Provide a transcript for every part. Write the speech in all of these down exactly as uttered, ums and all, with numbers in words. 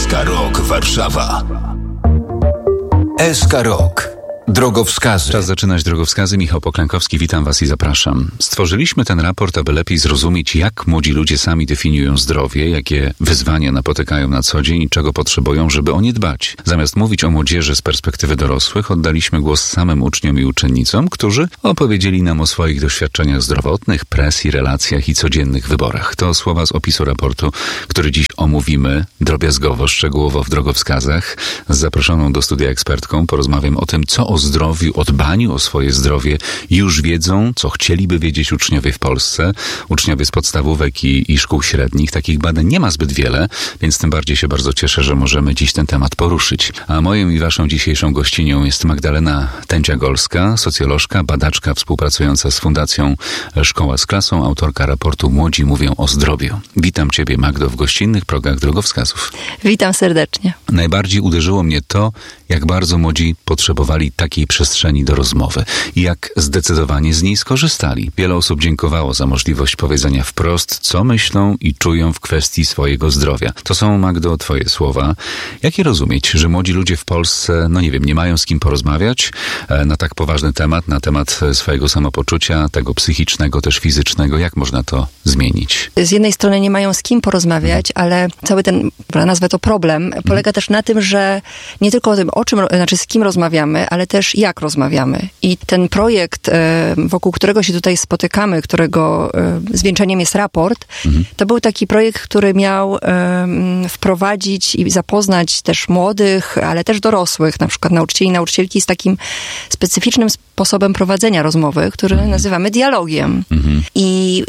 S K Rok Warszawa. S K Rok. Drogowskazy. Czas zaczynać drogowskazy. Michał Poklękowski, witam Was i zapraszam. Stworzyliśmy ten raport, aby lepiej zrozumieć, jak młodzi ludzie sami definiują zdrowie, jakie wyzwania napotykają na co dzień i czego potrzebują, żeby o nie dbać. Zamiast mówić o młodzieży z perspektywy dorosłych, oddaliśmy głos samym uczniom i uczennicom, którzy opowiedzieli nam o swoich doświadczeniach zdrowotnych, presji, relacjach i codziennych wyborach. To słowa z opisu raportu, który dziś omówimy drobiazgowo, szczegółowo w drogowskazach. Z zaproszoną do studia ekspertką porozmawiam o tym, co o zdrowiu, o dbaniu o swoje zdrowie już wiedzą, co chcieliby wiedzieć uczniowie w Polsce, uczniowie z podstawówek i, i szkół średnich. Takich badań nie ma zbyt wiele, więc tym bardziej się bardzo cieszę, że możemy dziś ten temat poruszyć. A moją i waszą dzisiejszą gościnią jest Magdalena Tędzia-Golska, socjolożka, badaczka współpracująca z Fundacją Szkoła z Klasą, autorka raportu Młodzi mówią o zdrowiu. Witam Ciebie, Magdo, w gościnnych progach drogowskazów. Witam serdecznie. Najbardziej uderzyło mnie to, jak bardzo młodzi potrzebowali takiej przestrzeni do rozmowy i jak zdecydowanie z niej skorzystali. Wiele osób dziękowało za możliwość powiedzenia wprost, co myślą i czują w kwestii swojego zdrowia. To są, Magdo, Twoje słowa. Jak je rozumieć, że młodzi ludzie w Polsce, no nie wiem, nie mają z kim porozmawiać e, na tak poważny temat, na temat swojego samopoczucia, tego psychicznego, też fizycznego. Jak można to zmienić? Z jednej strony nie mają z kim porozmawiać, ale cały ten, nazwę to problem, polega też na tym, że nie tylko o tym, o czym, znaczy z kim rozmawiamy, ale też jak rozmawiamy. I ten projekt, wokół którego się tutaj spotykamy, którego zwieńczeniem jest raport, mhm. to był taki projekt, który miał wprowadzić i zapoznać też młodych, ale też dorosłych, na przykład nauczycieli i nauczycielki z takim specyficznym sposobem prowadzenia rozmowy, który mhm. nazywamy dialogiem. Mhm. I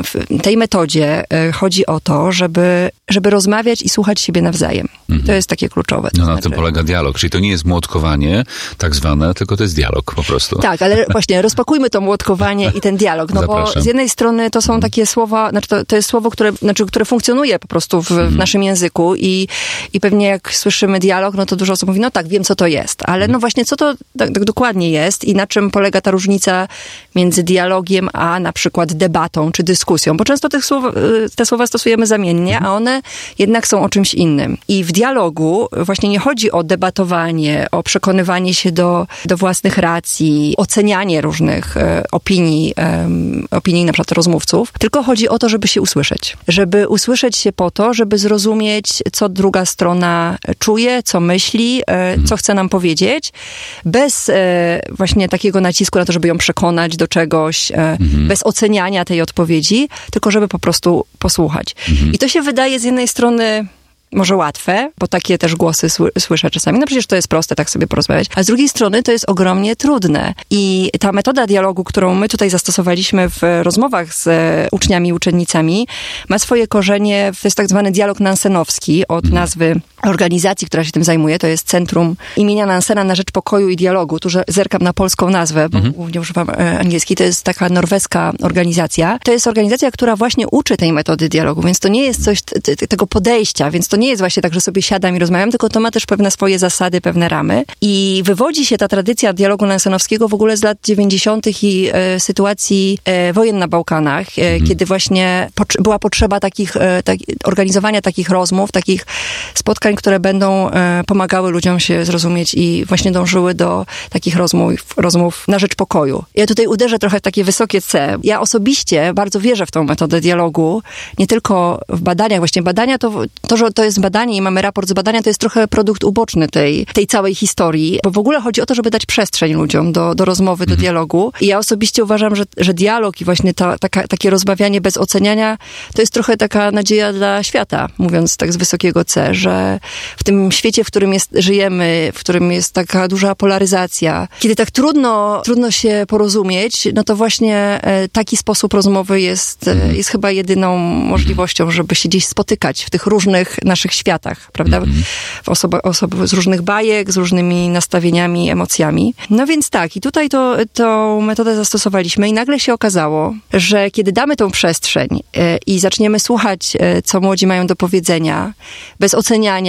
w tej metodzie chodzi o to, żeby, żeby rozmawiać i słuchać siebie nawzajem. Mhm. To jest takie kluczowe. No na znaczy... tym polega dialog, czyli to nie jest młotkowanie tak zwane, tylko to jest dialog po prostu. Tak, ale właśnie rozpakujmy to młotkowanie i ten dialog, no Zapraszam. Bo z jednej strony to są takie słowa, znaczy to, to jest słowo, które, znaczy, które funkcjonuje po prostu w, w mhm. naszym języku i, i pewnie jak słyszymy dialog, no to dużo osób mówi, no tak, wiem co to jest, ale mhm. no właśnie co to tak, tak dokładnie jest i na czym polega ta różnica między dialogiem a na przykład debatą czy dyskusją, bo często te słowa, te słowa stosujemy zamiennie, mhm. a one jednak są o czymś innym. I w dialogu właśnie nie chodzi o debatowanie, o przekonywanie się do, do własnych racji, ocenianie różnych e, opinii, e, opinii na przykład rozmówców, tylko chodzi o to, żeby się usłyszeć. Żeby usłyszeć się po to, żeby zrozumieć, co druga strona czuje, co myśli, e, co chce nam powiedzieć, bez e, właśnie takiego nacisku na to, żeby ją przekonać do czegoś, e, mhm. bez oceniania tej odpowiedzi, tylko żeby po prostu posłuchać. Mhm. I to się wydaje z jednej strony może łatwe, bo takie też głosy sły- słyszę czasami. No przecież to jest proste, tak sobie porozmawiać. A z drugiej strony to jest ogromnie trudne. I ta metoda dialogu, którą my tutaj zastosowaliśmy w rozmowach z uczniami i uczennicami, ma swoje korzenie, to jest tak zwany dialog nansenowski od nazwy organizacji, która się tym zajmuje. To jest Centrum imienia Nansena na rzecz pokoju i dialogu. Tu zerkam na polską nazwę, bo mhm. głównie używam angielskiej. To jest taka norweska organizacja. To jest organizacja, która właśnie uczy tej metody dialogu, więc to nie jest coś t- t- tego podejścia, więc to nie jest właśnie tak, że sobie siadam i rozmawiam, tylko to ma też pewne swoje zasady, pewne ramy. I wywodzi się ta tradycja dialogu nansenowskiego w ogóle z lat dziewięćdziesiątych i e, sytuacji e, wojen na Bałkanach, e, mhm. kiedy właśnie pot- była potrzeba takich, e, tak, organizowania takich rozmów, takich spotkań, które będą e, pomagały ludziom się zrozumieć i właśnie dążyły do takich rozmów, rozmów na rzecz pokoju. Ja tutaj uderzę trochę w takie wysokie C. Ja osobiście bardzo wierzę w tą metodę dialogu, nie tylko w badaniach. Właśnie badania to, to że to jest badanie i mamy raport z badania, to jest trochę produkt uboczny tej, tej całej historii, bo w ogóle chodzi o to, żeby dać przestrzeń ludziom do, do rozmowy, do dialogu. I ja osobiście uważam, że, że dialog i właśnie ta, taka, takie rozmawianie bez oceniania, to jest trochę taka nadzieja dla świata, mówiąc tak z wysokiego C, że w tym świecie, w którym jest, żyjemy, w którym jest taka duża polaryzacja, kiedy tak trudno, trudno się porozumieć, no to właśnie e, taki sposób rozmowy jest, e, jest chyba jedyną możliwością, żeby się gdzieś spotykać w tych różnych naszych światach, prawda? Mm-hmm. Osoby, osoby z różnych bajek, z różnymi nastawieniami, emocjami. No więc tak, i tutaj to, tą metodę zastosowaliśmy i nagle się okazało, że kiedy damy tą przestrzeń e, i zaczniemy słuchać, e, co młodzi mają do powiedzenia, bez oceniania,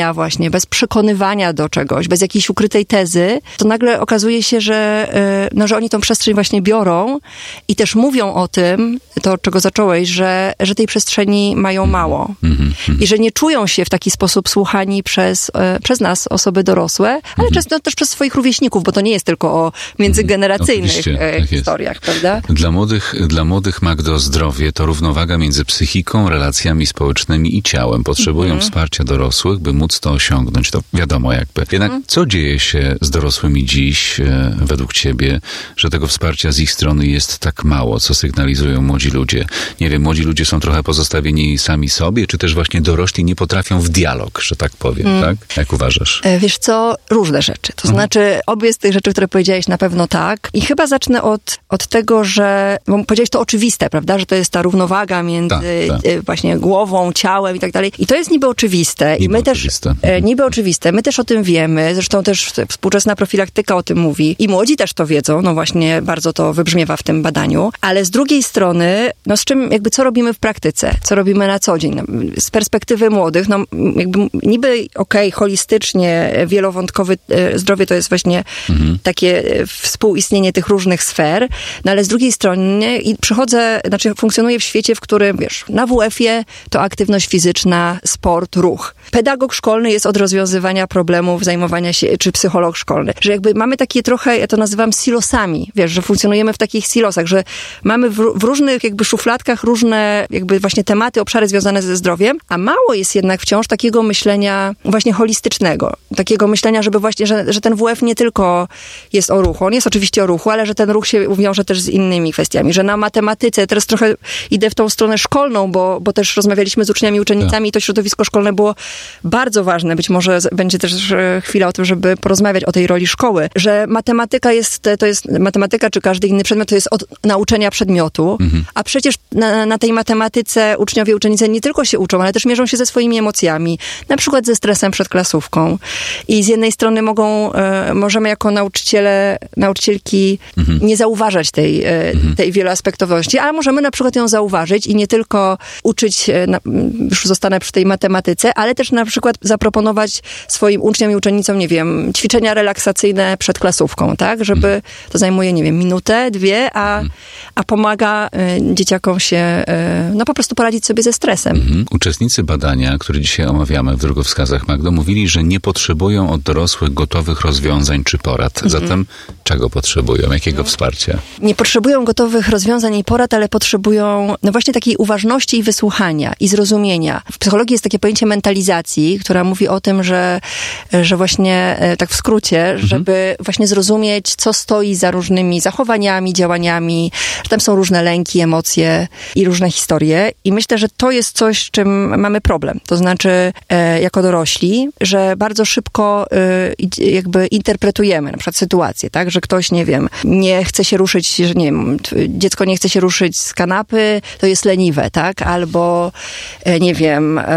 wmawiania właśnie, bez przekonywania do czegoś, bez jakiejś ukrytej tezy, to nagle okazuje się, że, no, że oni tą przestrzeń właśnie biorą i też mówią o tym, to od czego zacząłeś, że, że tej przestrzeni mają mało. Mm-hmm. I że nie czują się w taki sposób słuchani przez, przez nas, osoby dorosłe, ale mm-hmm. często też przez swoich rówieśników, bo to nie jest tylko o międzygeneracyjnych mm-hmm. historiach, tak prawda? Dla młodych, dla młodych, Magdo, zdrowie to równowaga między psychiką, relacjami społecznymi i ciałem. Potrzebują mm-hmm. wsparcia dorosłych, by móc to osiągnąć. To wiadomo jakby. Jednak mm-hmm. co dzieje się z dorosłymi dziś, e, według ciebie, że tego wsparcia z ich strony jest tak mało, co sygnalizują młodzi ludzie? Nie wiem, młodzi ludzie są trochę pozostawieni sami sobie, czy też właśnie dorośli nie potrafią w dialog, że tak powiem, mm. tak? Jak uważasz? E, wiesz co, różne rzeczy. To mm. znaczy, obie z tych rzeczy, które powiedziałeś, na pewno tak. I chyba zacznę od, od tego, że, bo powiedziałeś to oczywiste, prawda, że to jest ta równowaga między tak, tak. właśnie głową, ciałem i tak dalej. I to jest niby oczywiste. Niby I my oczywiste. też, e, niby oczywiste. My też o tym wiemy. Zresztą też współczesna profilaktyka o tym mówi. I młodzi też to wiedzą. No właśnie, bardzo to wybrzmiewa w tym badaniu. Ale z drugiej strony, no z czym, jakby co robimy w praktyce? Co robimy na co dzień? No, z perspektywy młodych, no jakby niby okej, okay, holistycznie, wielowątkowe zdrowie to jest właśnie mhm. takie współistnienie tych różnych sfer, no ale z drugiej strony i przychodzę, znaczy funkcjonuję w świecie, w którym, wiesz, na W F-ie to aktywność fizyczna, sport, ruch. Pedagog szkolny jest od rozwiązywania problemów, zajmowania się, czy psycholog szkolny. Że jakby mamy takie trochę, ja to nazywam silosami, wiesz, że funkcjonujemy w takich silosach, że mamy w, w różnych jakby szufladkach różne jakby właśnie tematy, obszary związane ze zdrowiem, a mało jest jednak wciąż takiego myślenia właśnie holistycznego. Takiego myślenia, żeby właśnie, że, że ten W F nie tylko jest o ruchu, on jest oczywiście o ruchu, ale że ten ruch się wiąże też z innymi kwestiami, że na matematyce, teraz trochę idę w tą stronę szkolną, bo, bo też rozmawialiśmy z uczniami i uczennicami i to środowisko szkolne było bardzo ważne. Być może będzie też chwila o tym, żeby porozmawiać o tej roli szkoły, że matematyka jest, to jest matematyka, czy każdy inny przedmiot, to jest od nauczenia przedmiotu, mhm. a przecież na, na tej matematyce uczniowie, uczennice nie tylko się uczą, ale też mierzą się ze swoimi emocjami, na przykład ze stresem przed klasówką. I z jednej strony mogą, e, możemy jako nauczyciele, nauczycielki mhm. nie zauważać tej, e, mhm. tej wieloaspektowości, ale możemy na przykład ją zauważyć i nie tylko uczyć, e, na, już zostanę przy tej matematyce, ale też na przykład zaproponować swoim uczniom i uczennicom, nie wiem, ćwiczenia relaksacyjne przed klasówką, tak? Żeby mhm. to zajmuje, nie wiem, minutę, dwie, a, mhm. a pomaga e, dzieciakom się, e, no po prostu poradzić sobie ze stresem. Mhm. Uczestnicy badania, które dzisiaj omawiamy w drogowskazach, Magdo, mówili, że nie potrzebują od dorosłych gotowych rozwiązań czy porad. Mhm. Zatem czego potrzebują? Jakiego no. wsparcia? Nie potrzebują gotowych rozwiązań i porad, ale potrzebują no właśnie takiej uważności i wysłuchania i zrozumienia. W psychologii jest takie pojęcie mentalizacji, która mówi o tym, że, że właśnie, tak w skrócie, mhm. żeby właśnie zrozumieć, co stoi za różnymi zachowaniami, działaniami, że tam są różne lęki, emocje i różne historie. I myślę, że to jest coś, z czym mamy problem. To znaczy, e, jako dorośli, że bardzo szybko e, jakby interpretujemy na przykład sytuację, tak, że ktoś, nie wiem, nie chce się ruszyć, że nie wiem, dziecko nie chce się ruszyć z kanapy, to jest leniwe, tak, albo e, nie wiem, e,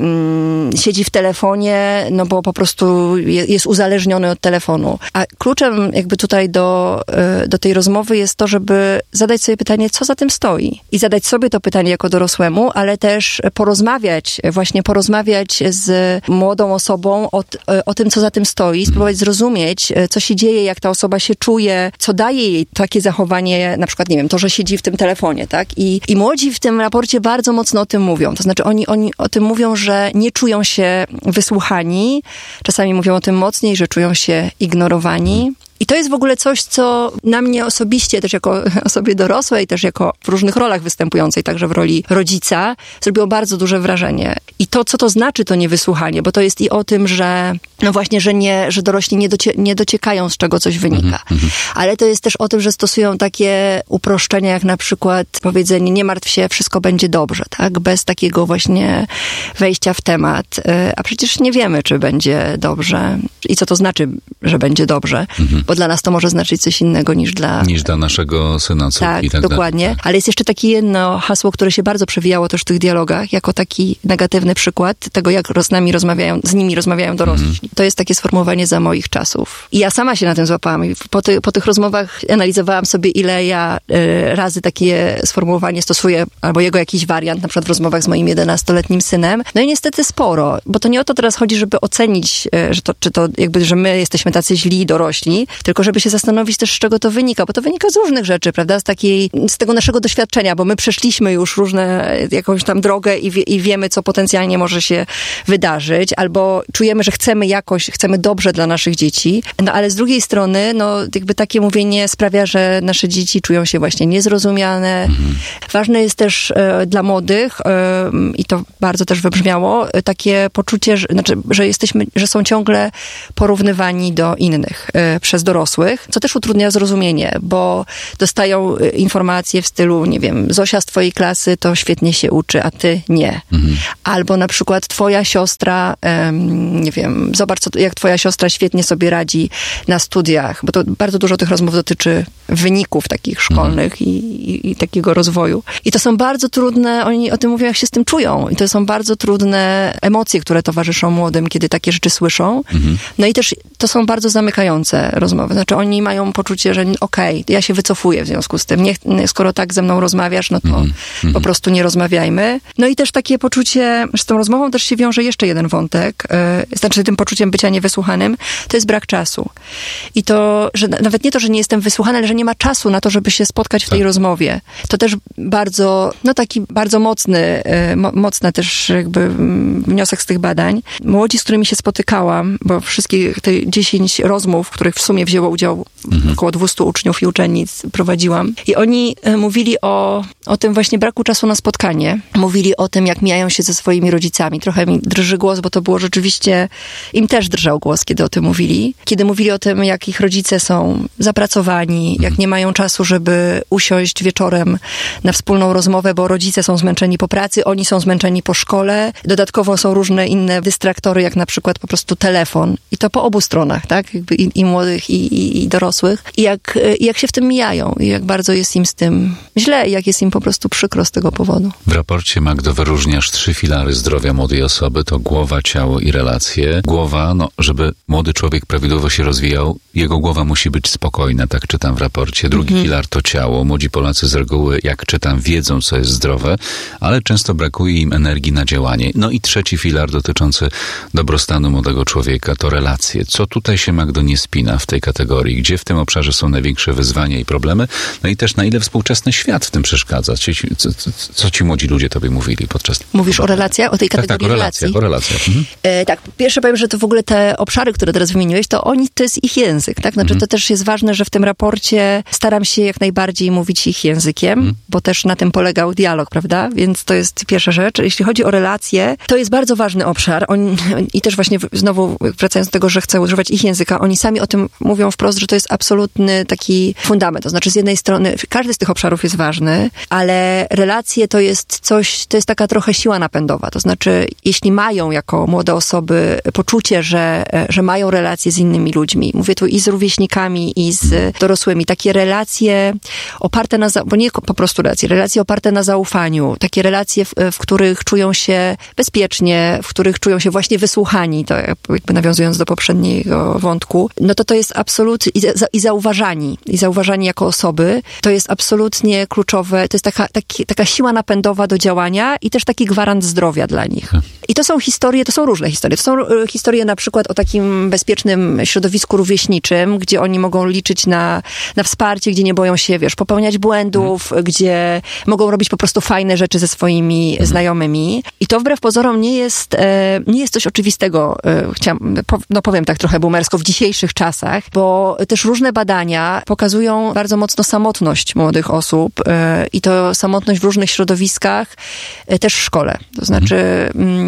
mm, siedzi w telefonie, no bo po prostu je, jest uzależniony od telefonu. A kluczem jakby tutaj do, e, do tej rozmowy jest to, żeby zadać sobie pytanie, co za tym stoi. I zadać sobie to pytanie jako dorosłemu, ale też porozmawiać, właśnie porozmawiać z młodą osobą o, o tym, co za tym stoi, spróbować zrozumieć, co się dzieje, jak ta osoba się czuje, co daje jej takie zachowanie, na przykład, nie wiem, to, że siedzi w tym telefonie, tak? I, i młodzi w tym raporcie bardzo mocno o tym mówią. To znaczy oni, oni o tym mówią, że nie czują się wysłuchani, czasami mówią o tym mocniej, że czują się ignorowani. I to jest w ogóle coś, co na mnie osobiście, też jako osobie dorosłej, też jako w różnych rolach występującej, także w roli rodzica, zrobiło bardzo duże wrażenie. I to, co to znaczy to niewysłuchanie, bo to jest i o tym, że no właśnie, że nie, że dorośli nie, docie, nie dociekają, z czego coś wynika. Mm-hmm. Ale to jest też o tym, że stosują takie uproszczenia, jak na przykład powiedzenie, nie martw się, wszystko będzie dobrze, tak? Bez takiego właśnie wejścia w temat. A przecież nie wiemy, czy będzie dobrze i co to znaczy, że będzie dobrze. Mm-hmm. bo dla nas to może znaczyć coś innego niż dla... Niż dla naszego syna, córki. Tak, i tak dokładnie. Tak. Ale jest jeszcze takie jedno hasło, które się bardzo przewijało też w tych dialogach, jako taki negatywny przykład tego, jak z nami rozmawiają, z nimi rozmawiają dorośli. Mm. To jest takie sformułowanie za moich czasów. I ja sama się na tym złapałam. I po, ty, po tych rozmowach analizowałam sobie, ile ja y, razy takie sformułowanie stosuję, albo jego jakiś wariant, na przykład w rozmowach z moim jedenastoletnim synem. No i niestety sporo, bo to nie o to teraz chodzi, żeby ocenić, y, że to, czy to jakby, że my jesteśmy tacy źli, dorośli, tylko żeby się zastanowić też, z czego to wynika, bo to wynika z różnych rzeczy, prawda? Z takiej, z tego naszego doświadczenia, bo my przeszliśmy już różne, jakąś tam drogę i, wie, i wiemy, co potencjalnie może się wydarzyć, albo czujemy, że chcemy jakoś, chcemy dobrze dla naszych dzieci, no ale z drugiej strony, no jakby takie mówienie sprawia, że nasze dzieci czują się właśnie niezrozumiane. Mhm. Ważne jest też e, dla młodych, e, i to bardzo też wybrzmiało, e, takie poczucie, że, znaczy, że jesteśmy, że są ciągle porównywani do innych e, przez dorosłych, co też utrudnia zrozumienie, bo dostają e, informacje w stylu, nie wiem, Zosia z twojej klasy to świetnie się uczy, a ty nie. Mhm. Albo na przykład twoja siostra, um, nie wiem, zobacz, co, jak twoja siostra świetnie sobie radzi na studiach, bo to bardzo dużo tych rozmów dotyczy wyników takich szkolnych mhm. i, i, i takiego rozwoju. I to są bardzo trudne, oni o tym mówią, jak się z tym czują. I to są bardzo trudne emocje, które towarzyszą młodym, kiedy takie rzeczy słyszą. Mhm. No i też to są bardzo zamykające rozmowy. Znaczy oni mają poczucie, że okej, okay, ja się wycofuję w związku z tym. Nie, skoro tak ze mną rozmawiasz, no to mhm. po prostu nie rozmawiajmy. No i też takie poczucie, z tą rozmową też się wiąże jeszcze jeden wątek, yy, znaczy tym poczuciem bycia niewysłuchanym, to jest brak czasu. I to, że nawet nie to, że nie jestem wysłuchany, ale że nie ma czasu na to, żeby się spotkać w tej tak. rozmowie. To też bardzo, no taki bardzo mocny, yy, mo, mocny też jakby yy, wniosek z tych badań. Młodzi, z którymi się spotykałam, bo wszystkie te dziesięć rozmów, w których w sumie wzięło udział mhm. około dwieście uczniów i uczennic, prowadziłam. I oni yy, mówili o, o tym właśnie braku czasu na spotkanie. Mówili o tym, jak mijają się ze swoimi rodzicami. Trochę mi drży głos, bo to było rzeczywiście, im też drżał głos, kiedy o tym mówili. Kiedy mówili o tym, jak ich rodzice są zapracowani, jak nie mają czasu, żeby usiąść wieczorem na wspólną rozmowę, bo rodzice są zmęczeni po pracy, oni są zmęczeni po szkole. Dodatkowo są różne inne dystraktory, jak na przykład po prostu telefon. I to po obu stronach, tak? Jakby i, i młodych, i, i, i dorosłych. I jak, i jak się w tym mijają. I jak bardzo jest im z tym źle. I jak jest im po prostu przykro z tego powodu. W raporcie, Magdo, wyróżniasz trzy filary zdrowia młodej osoby. To głowa, ciało i relacje. Głowa, no, żeby młody człowiek prawidłowo się rozwijał, jego głowa musi być spokojna, tak czytam w raporcie. Drugi mhm. filar to ciało. Młodzi Polacy z reguły, jak czytam, wiedzą, co jest zdrowe, ale często brakuje im energii na działanie. No i trzeci filar dotyczący dobrostanu młodego człowieka to relacje. Co tutaj się, Magdo, nie spina w tej kategorii? Gdzie w tym obszarze są największe wyzwania i problemy? No i też na ile współczesny świat w tym przeszkadza? Co, co, co ci młodzi ludzie tobie mówili podczas... Mówisz o relacjach? O tej kategorii tak, tak, o relacjach, relacji? O relacjach. Mhm. E, tak, pierwsze powiem, że to w ogóle te obszary, które teraz wymieniłeś, to oni, to jest ich język, tak? Znaczy mhm. to też jest ważne, że w tym raporcie staram się jak najbardziej mówić ich językiem, mhm. bo też na tym polegał dialog, prawda? Więc to jest pierwsza rzecz. Jeśli chodzi o relacje, to jest bardzo ważny obszar. Oni, i też właśnie znowu wracając do tego, że chcę używać ich języka, oni sami o tym mówią wprost, że to jest absolutny taki fundament. To znaczy z jednej strony każdy z tych obszarów jest ważny, ale relacje to jest coś, to jest taka trochę siła napędowa. To znaczy, jeśli mają jako młode osoby poczucie, że, że mają relacje z innymi ludźmi, mówię tu i z rówieśnikami, i z dorosłymi, takie relacje oparte na, bo nie po prostu relacje, relacje oparte na zaufaniu, takie relacje, w, w których czują się bezpiecznie, w których czują się właśnie wysłuchani, to jakby nawiązując do poprzedniego wątku, no to to jest absolutnie, i, za, i zauważani, i zauważani jako osoby, to jest absolutnie kluczowe, to jest taka, taki, taka siła napędowa do działania i też taki gwarant zdrowia dla nich. I to są historie, to są różne historie. To są historie na przykład o takim bezpiecznym środowisku rówieśniczym, gdzie oni mogą liczyć na, na wsparcie, gdzie nie boją się, wiesz, popełniać błędów, hmm. gdzie mogą robić po prostu fajne rzeczy ze swoimi hmm. znajomymi. I to wbrew pozorom nie jest, e, nie jest coś oczywistego, e, chciałam, po, no powiem tak trochę boomersko, w dzisiejszych czasach, bo też różne badania pokazują bardzo mocno samotność młodych osób e, i to samotność w różnych środowiskach, e, też w szkole. To znaczy, hmm.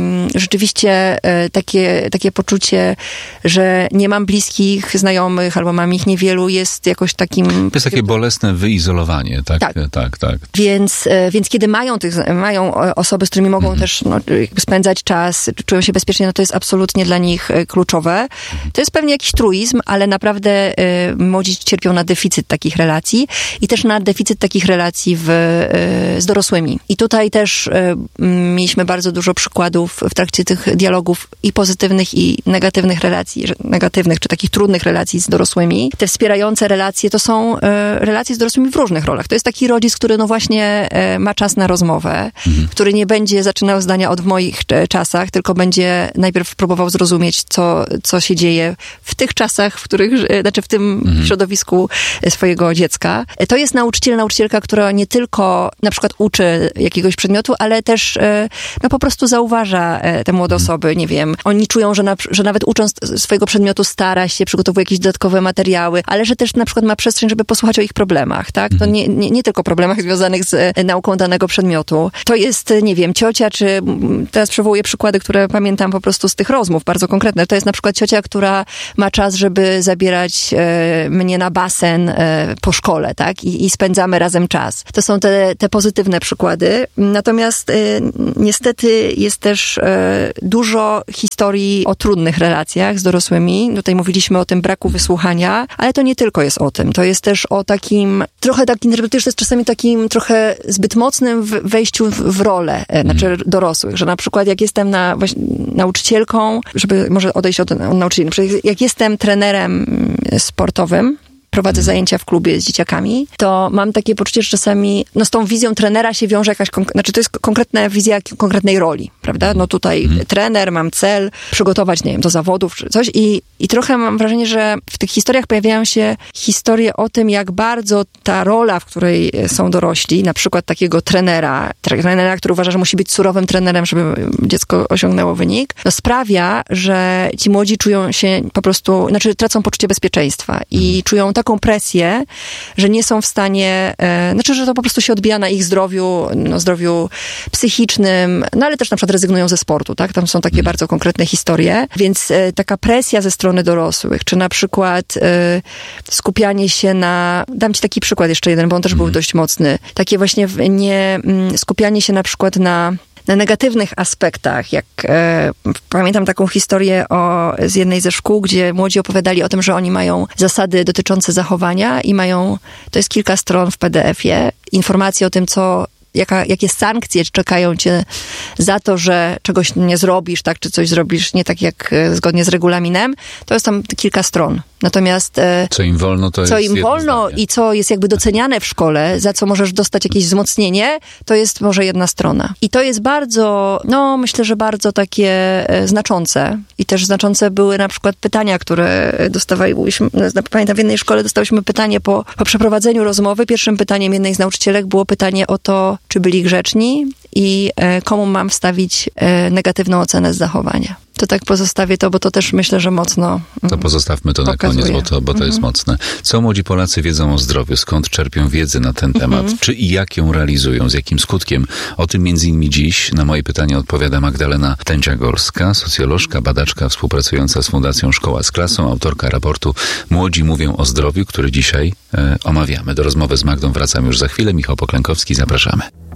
rzeczywiście takie, takie poczucie, że nie mam bliskich znajomych albo mam ich niewielu, jest jakoś takim... To jest takie bolesne wyizolowanie, tak? Tak, tak. tak. Więc, więc kiedy mają, tych, mają osoby, z którymi mogą mhm. też no, spędzać czas, czują się bezpiecznie, no to jest absolutnie dla nich kluczowe. To jest pewnie jakiś truizm, ale naprawdę y, młodzi cierpią na deficyt takich relacji i też na deficyt takich relacji w, y, z dorosłymi. I tutaj też y, mieliśmy bardzo dużo przykładów w trakcie tych dialogów i pozytywnych, i negatywnych relacji, negatywnych, czy takich trudnych relacji z dorosłymi. Te wspierające relacje to są y, relacje z dorosłymi w różnych rolach. To jest taki rodzic, który no właśnie y, ma czas na rozmowę, mhm. który nie będzie zaczynał zdania od w moich czasach, tylko będzie najpierw próbował zrozumieć, co, co się dzieje w tych czasach, w których, znaczy w tym mhm. środowisku swojego dziecka. To jest nauczyciel, nauczycielka, która nie tylko na przykład uczy jakiegoś przedmiotu, ale też no po prostu zauważa te młode mhm. osoby, nie wiem, oni czują, że, na, że nawet ucząc swojego przedmiotu stara się, przygotowuje jakieś dodatkowe materiały, ale że też na przykład ma przestrzeń, żeby posłuchać o ich problemach, tak? To nie, nie, nie tylko problemach związanych z nauką danego przedmiotu. To jest, nie wiem, ciocia, czy teraz przywołuję przykłady, które pamiętam po prostu z tych rozmów, bardzo konkretne. To jest na przykład ciocia, która ma czas, żeby zabierać e, mnie na basen e, po szkole, tak? I, i spędzamy razem czas. To są te, te pozytywne przykłady. Natomiast e, niestety jest też e, dużo historii o trudnych relacjach z dorosłymi. Tutaj mówiliśmy o tym braku wysłuchania, ale to nie tylko jest o tym. To jest też o takim, trochę tak interpretuję, że to jest czasami takim trochę zbyt mocnym wejściu w, w rolę, e, znaczy dorosłych, że na przykład jak jestem na, właśnie, nauczycielką, żeby może odejść od, od nauczycieli, jak jestem trenerem sportowym, prowadzę zajęcia w klubie z dzieciakami, to mam takie poczucie, że czasami no z tą wizją trenera się wiąże jakaś, konk- znaczy to jest konkretna wizja konkretnej roli, prawda? No tutaj mhm. trener, mam cel, przygotować, nie wiem, do zawodów czy coś i, i trochę mam wrażenie, że w tych historiach pojawiają się historie o tym, jak bardzo ta rola, w której są dorośli, na przykład takiego trenera, trenera, który uważa, że musi być surowym trenerem, żeby dziecko osiągnęło wynik, no sprawia, że ci młodzi czują się po prostu, znaczy tracą poczucie bezpieczeństwa i mhm. czują taką presję, że nie są w stanie, e, znaczy, że to po prostu się odbija na ich zdrowiu, no, zdrowiu psychicznym, no ale też na przykład rezygnują ze sportu, tak? Tam są takie mm. bardzo konkretne historie, więc e, taka presja ze strony dorosłych, czy na przykład e, skupianie się na, dam ci taki przykład jeszcze jeden, bo on też mm. był dość mocny, takie właśnie nie, skupianie się na przykład na na negatywnych aspektach, jak e, pamiętam taką historię o, z jednej ze szkół, gdzie młodzi opowiadali o tym, że oni mają zasady dotyczące zachowania i mają, to jest kilka stron w P D F-ie, informacje o tym, co Jaka, jakie sankcje czekają cię za to, że czegoś nie zrobisz, tak, czy coś zrobisz nie tak jak zgodnie z regulaminem, to jest tam kilka stron. Natomiast co im wolno, to co jest im wolno zdanie. I co jest jakby doceniane w szkole, za co możesz dostać jakieś wzmocnienie, to jest może jedna strona. I to jest bardzo, no myślę, że bardzo takie znaczące. I też znaczące były na przykład pytania, które dostawaliśmy, pamiętam w jednej szkole dostałyśmy pytanie po, po przeprowadzeniu rozmowy. Pierwszym pytaniem jednej z nauczycielek było pytanie o to, czy byli grzeczni i e, komu mam wstawić e, negatywną ocenę z zachowania. To tak pozostawię to, bo to też myślę, że mocno mm, To pozostawmy to pokazuje. Na koniec, bo to, bo to mm-hmm. jest mocne. Co młodzi Polacy wiedzą o zdrowiu? Skąd czerpią wiedzę na ten temat? Mm-hmm. Czy i jak ją realizują? Z jakim skutkiem? O tym między innymi dziś na moje pytanie odpowiada Magdalena Tędzia-Gorska, socjolożka, badaczka współpracująca z Fundacją Szkoła z Klasą, autorka raportu Młodzi mówią o zdrowiu, który dzisiaj e, omawiamy. Do rozmowy z Magdą wracam już za chwilę. Michał Poklękowski, zapraszamy.